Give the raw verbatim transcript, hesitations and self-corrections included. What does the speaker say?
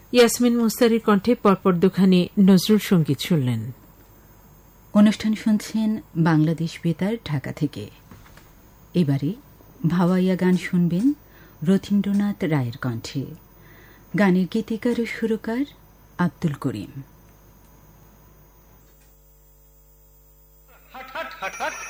ইয়াসমিন মুস্তারির কণ্ঠে পরপর দুখানি নজরুল সঙ্গীত শুনলেন। অনুষ্ঠান শুনছেন বাংলাদেশ বেতার ঢাকা থেকে। এবারে ভাওয়াইয়া গান শুনবেন রথীন্দ্রনাথ রায়ের কণ্ঠে। গানের গীতিকার ও সুরকার Abdul Karim. Hot hot hot hot